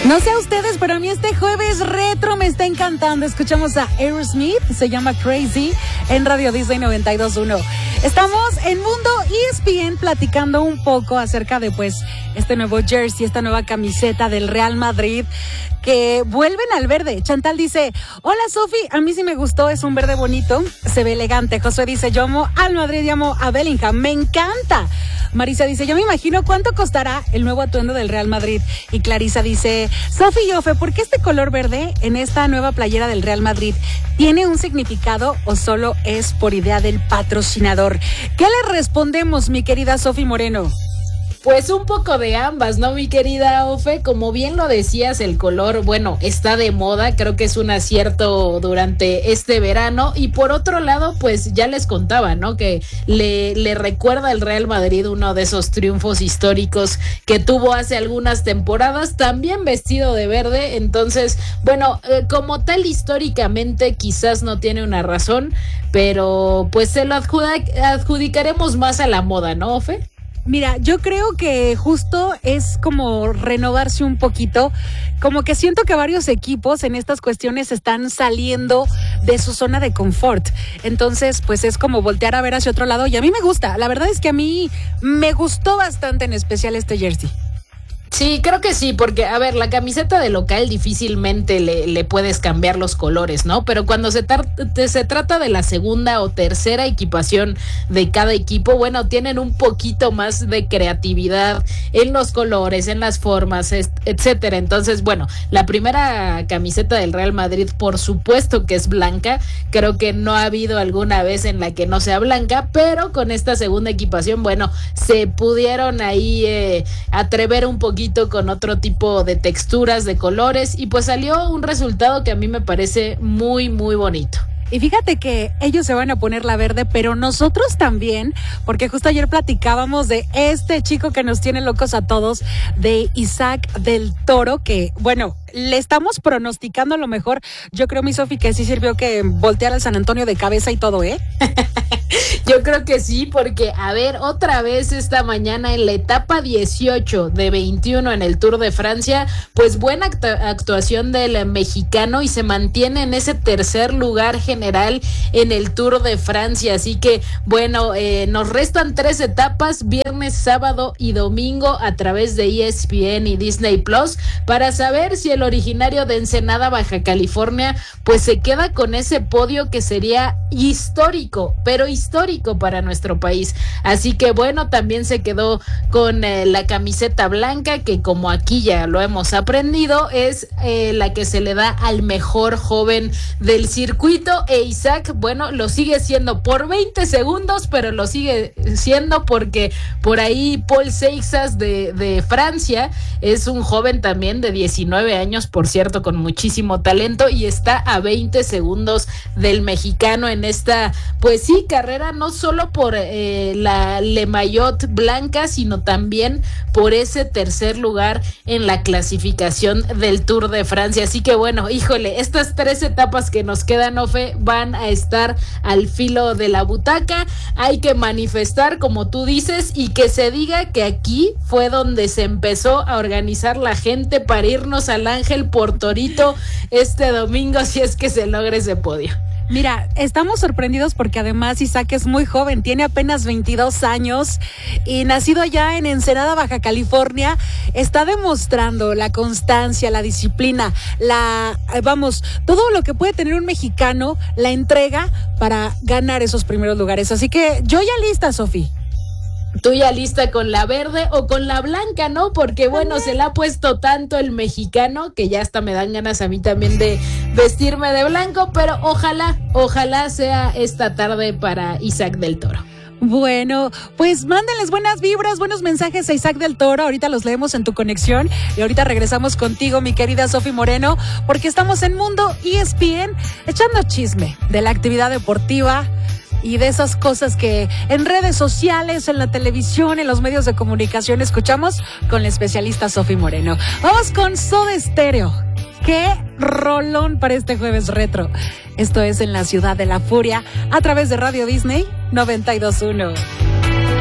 No sé a ustedes, pero a mí este jueves retro me está encantando. Escuchamos a Aerosmith, se llama Crazy, en Radio Disney 92.1. Estamos en Mundo ESPN platicando un poco acerca de este nuevo jersey, esta nueva camiseta del Real Madrid que vuelven al verde. Chantal dice, hola Sofi, a mí sí me gustó, es un verde bonito, se ve elegante. Josué dice, yo amo al Madrid y amo a Bellingham, me encanta. Marisa dice, yo me imagino cuánto costará el nuevo atuendo del Real Madrid. Y Clarisa dice, Sofi y Ofe, ¿por qué este color verde en esta nueva playera del Real Madrid? ¿Tiene un significado o solo es por idea del patrocinador? ¿Qué le respondemos, mi querida Sofi Moreno? Pues un poco de ambas, ¿no, mi querida Ofe? Como bien lo decías, el color, está de moda, creo que es un acierto durante este verano. Y por otro lado, pues ya les contaba, ¿no? Que le recuerda al Real Madrid uno de esos triunfos históricos que tuvo hace algunas temporadas, también vestido de verde. Entonces, como tal históricamente quizás no tiene una razón, pero pues se lo adjudicaremos más a la moda, ¿no, Ofe? Mira, yo creo que justo es como renovarse un poquito, como que siento que varios equipos en estas cuestiones están saliendo de su zona de confort, entonces pues es como voltear a ver hacia otro lado y a mí me gusta, la verdad es que a mí me gustó bastante en especial este jersey. Sí, creo que sí, porque, la camiseta de local difícilmente le puedes cambiar los colores, ¿no? Pero cuando se trata de la segunda o tercera equipación de cada equipo, tienen un poquito más de creatividad en los colores, en las formas, etcétera. Entonces, la primera camiseta del Real Madrid, por supuesto que es blanca. Creo que no ha habido alguna vez en la que no sea blanca, pero con esta segunda equipación, se pudieron ahí atrever un poquito con otro tipo de texturas, de colores, y pues salió un resultado que a mí me parece muy, muy bonito. Y fíjate que ellos se van a poner la verde, pero nosotros también, porque justo ayer platicábamos de este chico que nos tiene locos a todos, de Isaac del Toro, que le estamos pronosticando a lo mejor. Yo creo, mi Sofi, que sí sirvió que voltear al San Antonio de cabeza y todo, ¿eh? Yo creo que sí, porque otra vez esta mañana en la etapa 18 de 21 en el Tour de Francia, pues buena actuación del mexicano y se mantiene en ese tercer lugar general en el Tour de Francia. Así que nos restan 3 etapas, viernes, sábado y domingo, a través de ESPN y Disney Plus, para saber si el originario de Ensenada, Baja California, pues se queda con ese podio que sería histórico, pero histórico para nuestro país. Así que también se quedó con la camiseta blanca, que como aquí ya lo hemos aprendido, es la que se le da al mejor joven del circuito. E Isaac, lo sigue siendo por 20 segundos, pero lo sigue siendo porque por ahí Paul Seixas de Francia es un joven también de 19 años, por cierto, con muchísimo talento, y está a 20 segundos del mexicano en esta, carrera, no solo por la Le Maillot blanca, sino también por ese tercer lugar en la clasificación del Tour de Francia. Así que estas 3 etapas que nos quedan, Ofe, van a estar al filo de la butaca. Hay que manifestar, como tú dices, y que se diga que aquí fue donde se empezó a organizar la gente para irnos al Ángel por Torito este domingo, si es que se logra ese podio. Mira, estamos sorprendidos porque además Isaac es muy joven, tiene apenas 22 años y nacido allá en Ensenada, Baja California, está demostrando la constancia, la disciplina, todo lo que puede tener un mexicano, la entrega para ganar esos primeros lugares. Así que yo ya lista, Sofi. Tú ya lista con la verde o con la blanca, ¿no? Porque se la ha puesto tanto el mexicano que ya hasta me dan ganas a mí también de vestirme de blanco, pero ojalá sea esta tarde para Isaac del Toro. Pues mándenles buenas vibras, buenos mensajes a Isaac del Toro. Ahorita los leemos en tu conexión y ahorita regresamos contigo, mi querida Sofi Moreno, porque estamos en Mundo ESPN echando chisme de la actividad deportiva y de esas cosas que en redes sociales, en la televisión, en los medios de comunicación escuchamos con la especialista Sofi Moreno. Vamos con Soda Stereo. ¡Qué rolón para este jueves retro! Esto es En la Ciudad de la Furia, a través de Radio Disney 92.1.